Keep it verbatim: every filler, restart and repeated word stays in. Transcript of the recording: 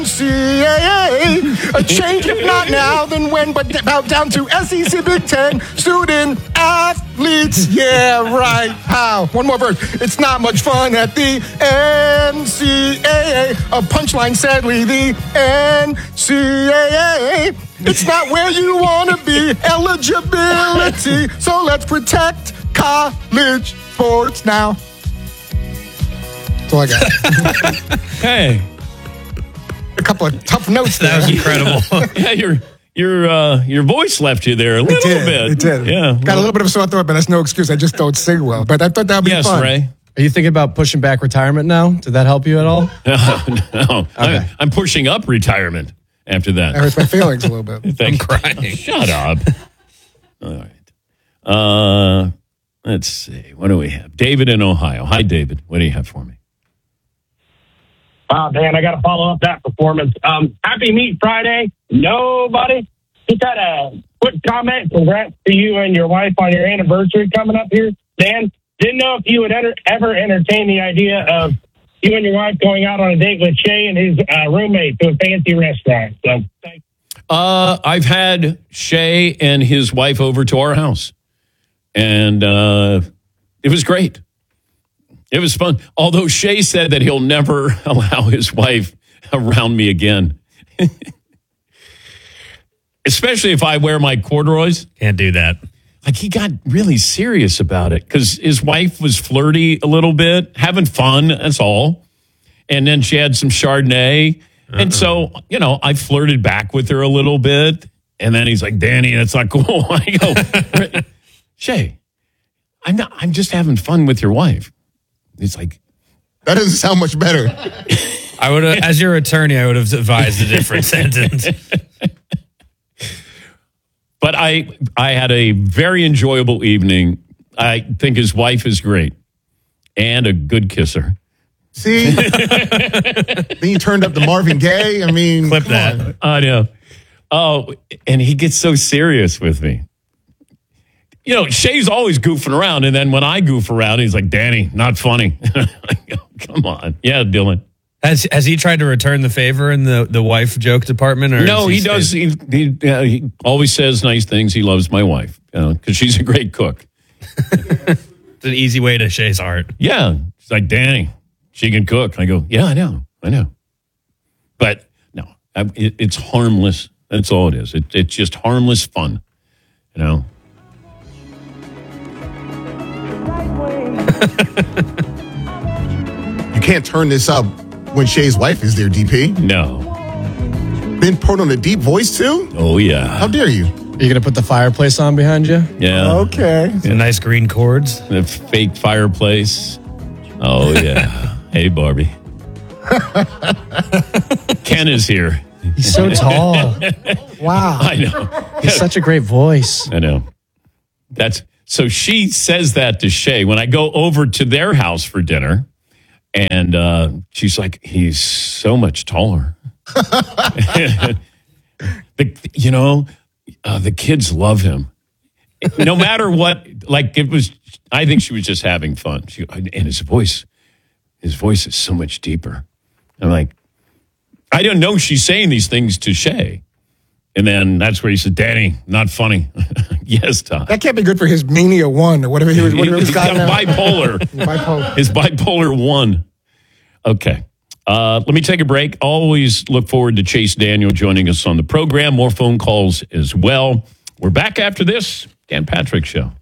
C A A. A change, if not now, then when, but about down to S E C Big Ten student athletes. Yeah, right. How? One more verse. It's not much fun at the N C A A. A punchline, sadly, the N C A A. It's not where you want to be. Eligibility. So let's protect college sports now. That's all I got. Hey. A couple of tough notes there. That was incredible. Yeah, your your uh, your voice left you there a little it did, bit. It did. Yeah, got a little bit of a sore throat, but that's no excuse. I just don't sing well. But I thought that would be yes, fun. Ray. Are you thinking about pushing back retirement now? Did that help you at all? No, no. Okay. I'm, I'm pushing up retirement after that. That hurts my feelings a little bit. Thank I'm crying. Shut up. All right. Uh, let's see. What do we have? David in Ohio. Hi, David. What do you have for me? Wow, Dan, I got to follow up that performance. Um, happy Meat Friday. Nobody. Just had a quick comment. Congrats to you and your wife on your anniversary coming up here. Dan, didn't know if you would enter, ever entertain the idea of you and your wife going out on a date with Shay and his uh, roommate to a fancy restaurant. So, thanks. Uh, I've had Shay and his wife over to our house, and uh, it was great. It was fun. Although Shay said that he'll never allow his wife around me again. Especially if I wear my corduroys. Can't do that. Like, he got really serious about it because his wife was flirty a little bit, having fun, that's all. And then she had some Chardonnay. Uh-uh. And so, you know, I flirted back with her a little bit. And then he's like, Danny, that's not cool. I go, Shay, I'm not, I'm just having fun with your wife. It's like, that doesn't sound much better. I would, as your attorney, I would have advised a different sentence. But I, I had a very enjoyable evening. I think his wife is great and a good kisser. See, then you turned up the Marvin Gaye. I mean, clip that. On. I know. Oh, and he gets so serious with me. You know, Shay's always goofing around, and then when I goof around, he's like, Danny, not funny. I go, come on. Yeah, Dylan. Has has he tried to return the favor in the, the wife joke department? Or no, he, he does. He, he, uh, he always says nice things. He loves my wife because you know, she's a great cook. It's an easy way to Shay's heart. Yeah. She's like, Danny, she can cook. I go, yeah, I know. I know. But no, I, it, it's harmless. That's all it is. It, it's just harmless fun, you know? You can't turn this up when Shay's wife is there, D P. No. Been put on a deep voice, too? Oh, yeah. How dare you? Are you going to put the fireplace on behind you? Yeah. Okay. Some nice green cords. The fake fireplace. Oh, yeah. Hey, Barbie. Ken is here. He's so tall. Wow. I know. He's such a great voice. I know. That's so she says that to Shay when I go over to their house for dinner. And uh, she's like, he's so much taller. the, you know, uh, the kids love him. No matter what, like it was, I think she was just having fun. She, and his voice, his voice is so much deeper. I'm like, I don't know she's saying these things to Shay. And then that's where he said, Danny, not funny. Yes, Todd. That can't be good for his mania one or whatever he was. Whatever He's he's got now. bipolar. Bipolar. His bipolar one. Okay. Uh, let me take a break. Always look forward to Chase Daniel joining us on the program. More phone calls as well. We're back after this. Dan Patrick Show.